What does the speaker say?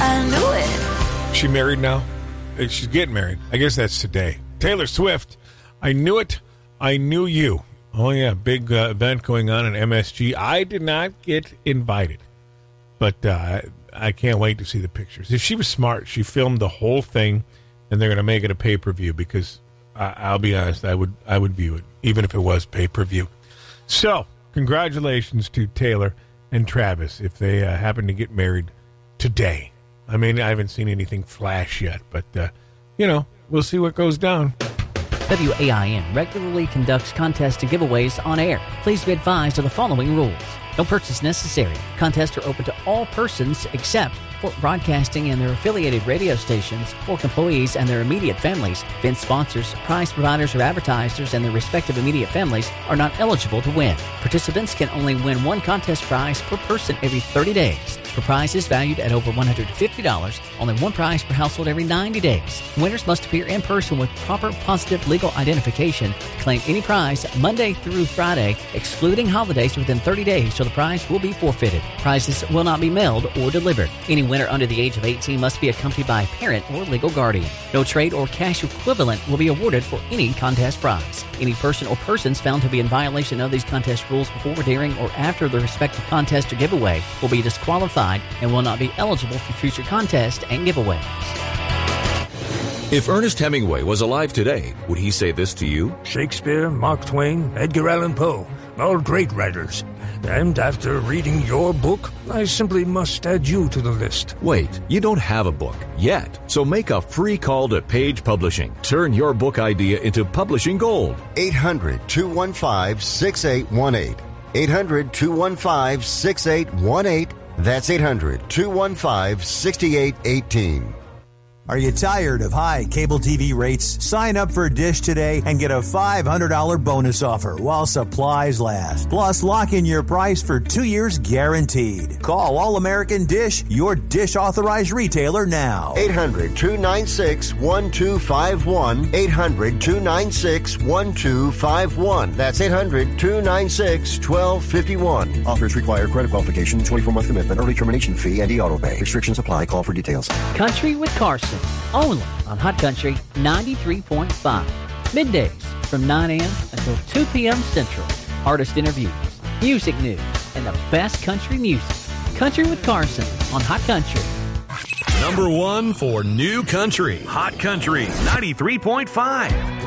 I knew it. She married now? She's getting married. I guess that's today. Taylor Swift. I knew it. I knew you. Oh, yeah. Big event going on in MSG. I did not get invited. But I can't wait to see the pictures. If she was smart, she filmed the whole thing, and they're going to make it a pay-per-view because I'll be honest, I would view it, even if it was pay-per-view. So, congratulations to Taylor and Travis if they happen to get married today. I mean, I haven't seen anything flash yet, but, we'll see what goes down. WAIN regularly conducts contests and giveaways on air. Please be advised of the following rules. No purchase necessary. Contests are open to all persons except Fort Broadcasting and their affiliated radio stations, Fort employees and their immediate families. Event sponsors, prize providers, or advertisers and their respective immediate families are not eligible to win. Participants can only win one contest prize per person every 30 days. For prizes valued at over $150, only one prize per household every 90 days. Winners must appear in person with proper positive legal identification to claim any prize Monday through Friday, excluding holidays within 30 days, so the prize will be forfeited. Prizes will not be mailed or delivered. Any winner under the age of 18 must be accompanied by a parent or legal guardian. No trade or cash equivalent will be awarded for any contest prize. Any person or persons found to be in violation of these contest rules before, during, or after the respective contest or giveaway will be disqualified and will not be eligible for future contests and giveaways. If Ernest Hemingway was alive today, would he say this to you? Shakespeare, Mark Twain, Edgar Allan Poe, all great writers. And after reading your book, I simply must add you to the list. Wait, you don't have a book yet, so make a free call to Page Publishing. Turn your book idea into publishing gold. 800-215-6818. 800-215-6818. That's 800-215-6818. Are you tired of high cable TV rates? Sign up for Dish today and get a $500 bonus offer while supplies last. Plus, lock in your price for 2 years guaranteed. Call All-American Dish, your Dish authorized retailer now. 800-296-1251. 800-296-1251. That's 800-296-1251. Offers require credit qualification, 24-month commitment, early termination fee, and e-auto pay. Restrictions apply. Call for details. Country with Carson, only on Hot Country 93.5. Middays from 9 a.m. until 2 p.m. Central. Artist interviews, music news, and the best country music. Country with Carson on Hot Country. Number one for new country. Hot Country 93.5.